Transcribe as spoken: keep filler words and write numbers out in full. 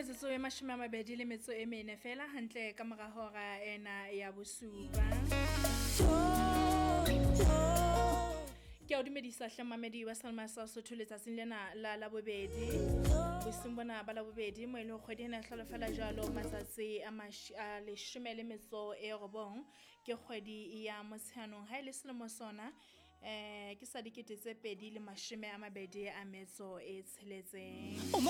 metsotso e mashome a mabedi le metso e mene fela hantle ka mora hora ena ya bosupa. Ke o dumedisa hlamamedi wa Salma sa Sotho letsatsing lena la la bobedi. Bosung bona ba la bobedi mo ile kgwedi ena hlalofela jalo matsatsi a mash a leshome le metso e robong ke kgwedi ya Motsheanong ha ile selemo sona eh ke sa dikete tse pedi le mashome a mabedi a metso e tsheletseng.